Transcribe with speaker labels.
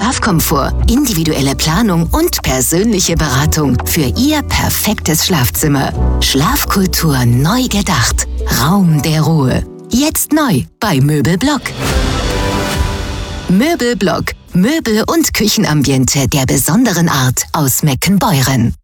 Speaker 1: Schlafkomfort, individuelle Planung und persönliche Beratung für Ihr perfektes Schlafzimmer. Schlafkultur neu gedacht. Raum der Ruhe. Jetzt neu bei Möbelblock. Möbelblock. Möbel- und Küchenambiente der besonderen Art aus Meckenbeuren.